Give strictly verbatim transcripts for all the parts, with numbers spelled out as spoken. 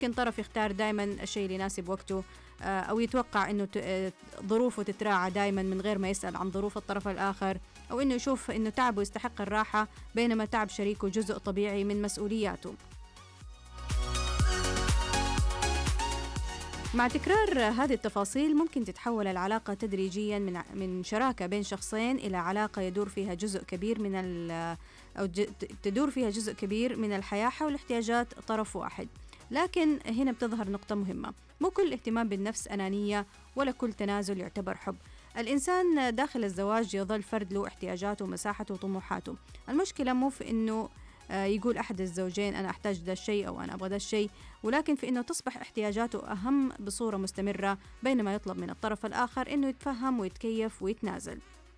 ممكن طرف يختار دائما الشيء اللي يناسب وقته، أو يتوقع أنه ظروفه تتراعى دائما من غير ما يسأل عن ظروف الطرف الآخر، أو أنه يشوف أنه تعبه يستحق الراحة بينما تعب شريكه جزء طبيعي من مسؤولياته. مع تكرار هذه التفاصيل ممكن تتحول العلاقة تدريجيا من من شراكة بين شخصين إلى علاقة يدور فيها جزء كبير من أو تدور فيها جزء كبير من الحياة حول احتياجات طرف واحد. لكن هنا بتظهر نقطة مهمة، مو كل اهتمام بالنفس أنانية، ولا كل تنازل يعتبر حب. الإنسان داخل الزواج يظل فرد له احتياجاته ومساحته وطموحاته. المشكلة مو في إنه يقول أحد الزوجين أنا أحتاج ده الشيء أو أنا أبغى ده الشيء، ولكن في إنه تصبح احتياجاته أهم بصورة مستمرة، بينما يطلب من الطرف الآخر إنه يتفهم ويتكيف ويتنازل.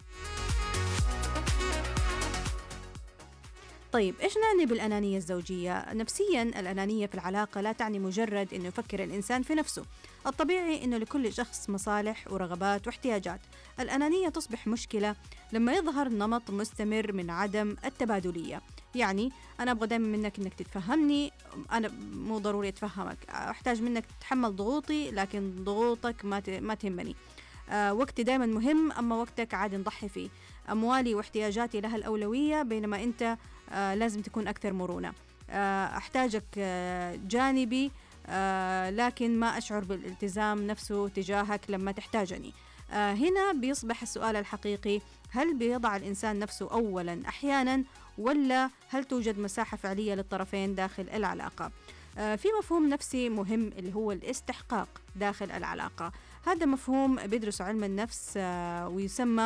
طيب إيش نعني بالأنانية الزوجية؟ نفسياً الأنانية في العلاقة لا تعني مجرد إنه يفكر الإنسان في نفسه. الطبيعي إنه لكل شخص مصالح ورغبات واحتياجات. الأنانية تصبح مشكلة لما يظهر نمط مستمر من عدم التبادلية. يعني أنا أبغى دائما منك إنك تتفهمني، أنا مو ضروري أتفهمك، أحتاج منك تتحمل ضغوطي لكن ضغوطك ما ما تهمني. آه وقتي دائما مهم أما وقتك عادي نضحي فيه. أموالي واحتياجاتي لها الأولوية بينما أنت آه لازم تكون أكثر مرونة. آه أحتاجك آه جانبي آه لكن ما أشعر بالالتزام نفسه تجاهك لما تحتاجني. آه هنا بيصبح السؤال الحقيقي، هل بيضع الإنسان نفسه أولا أحيانا، ولا هل توجد مساحة فعلية للطرفين داخل العلاقة؟ آه في مفهوم نفسي مهم اللي هو الاستحقاق داخل العلاقة. هذا مفهوم بيدرس علم النفس آه ويسمى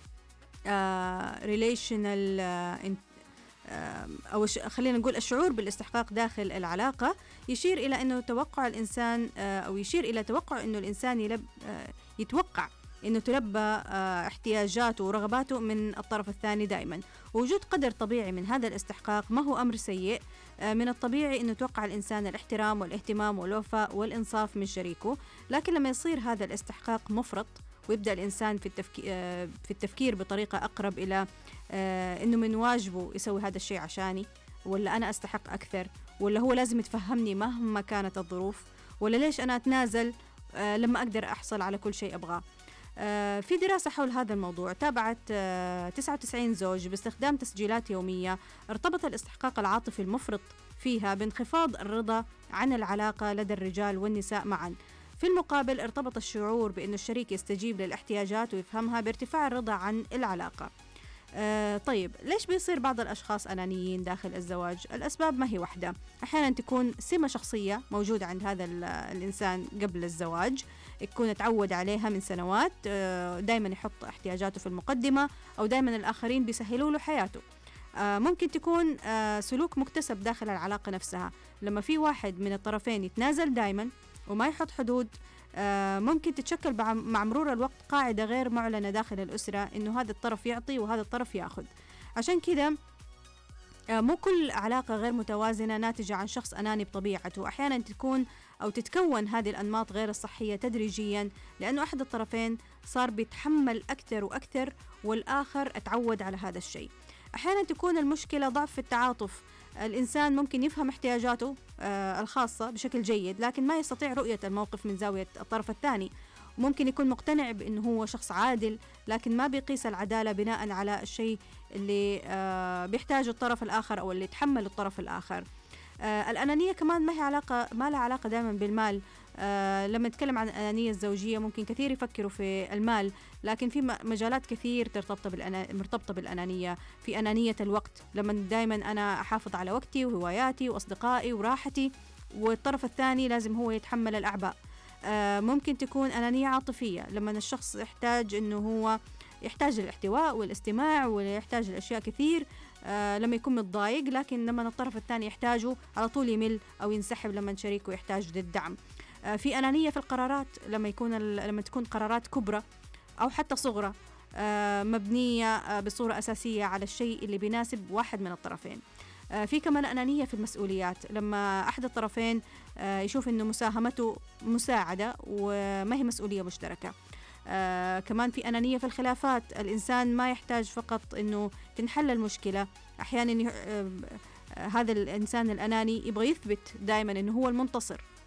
آه relational آه أو خلينا نقول الشعور بالاستحقاق داخل العلاقة. يشير إلى أنه توقع الإنسان أو يشير إلى توقع أنه الإنسان يلب يتوقع أنه تلبى احتياجاته ورغباته من الطرف الثاني دائما. وجود قدر طبيعي من هذا الاستحقاق ما هو أمر سيء. من الطبيعي أنه يتوقع الإنسان الاحترام والاهتمام والوفاء والإنصاف من شريكه، لكن لما يصير هذا الاستحقاق مفرط ويبدأ الإنسان في التفكير, في التفكير بطريقة أقرب إلى إنه من واجبه يسوي هذا الشيء عشاني، ولا أنا أستحق أكثر، ولا هو لازم يتفهمني مهما كانت الظروف، ولا ليش أنا أتنازل لما أقدر أحصل على كل شيء أبغاه. في دراسة حول هذا الموضوع تابعت تسعة وتسعين زوج باستخدام تسجيلات يومية، ارتبط الاستحقاق العاطفي المفرط فيها بانخفاض الرضا عن العلاقة لدى الرجال والنساء معا. في المقابل ارتبط الشعور بأن الشريك يستجيب للاحتياجات ويفهمها بارتفاع الرضا عن العلاقة. آه طيب ليش بيصير بعض الأشخاص أنانيين داخل الزواج؟ الأسباب ما هي واحدة. أحيانا تكون سمة شخصية موجودة عند هذا الإنسان قبل الزواج، يكون تعود عليها من سنوات، آه دايما يحط احتياجاته في المقدمة، أو دايما الآخرين بيسهلوا له حياته. آه ممكن تكون آه سلوك مكتسب داخل العلاقة نفسها. لما في واحد من الطرفين يتنازل دايما وما يحط حدود، آه ممكن تتشكل مع مرور الوقت قاعدة غير معلنة داخل الأسرة إنه هذا الطرف يعطي وهذا الطرف يأخذ. عشان كده آه مو كل علاقة غير متوازنة ناتجة عن شخص أناني بطبيعته. أحيانا تكون أو تتكون هذه الأنماط غير الصحية تدريجيا، لأنه أحد الطرفين صار بيتحمل أكثر وأكثر والآخر اتعود على هذا الشيء. أحيانا تكون المشكلة ضعف في التعاطف. الإنسان ممكن يفهم احتياجاته آه الخاصة بشكل جيد، لكن ما يستطيع رؤية الموقف من زاوية الطرف الثاني. ممكن يكون مقتنع بأنه هو شخص عادل، لكن ما بيقيس العدالة بناء على الشيء اللي آه بيحتاجه الطرف الآخر أو اللي يتحمل الطرف الآخر. آه الأنانية كمان ما هي علاقة ما لها علاقة دائما بالمال. آه لما نتكلم عن الأنانية الزوجية ممكن كثير يفكروا في المال، لكن في مجالات كثير ترتبط بالأنا... مرتبطة بالأنانية. في أنانية الوقت، لما دائما أنا أحافظ على وقتي وهواياتي وأصدقائي وراحتي، والطرف الثاني لازم هو يتحمل الأعباء. آه ممكن تكون أنانية عاطفية، لما الشخص يحتاج إنه هو يحتاج الاحتواء والاستماع ويحتاج الأشياء كثير آه لما يكون متضايق، لكن لما الطرف الثاني يحتاجه على طول يمل أو ينسحب لما شريكه يحتاج للدعم. آه في أنانية في القرارات، لما يكون لما تكون قرارات كبرى أو حتى صغرى آه مبنية آه بصورة أساسية على الشيء اللي بيناسب واحد من الطرفين. آه في كمان أنانية في المسؤوليات، لما أحد الطرفين آه يشوف إنه مساهمته مساعدة وما هي مسؤولية مشتركة. آه كمان في أنانية في الخلافات، الإنسان ما يحتاج فقط إنه تنحل المشكلة. أحيانا آه هذا الإنسان الأناني يبغى يثبت دائما إنه هو المنتصر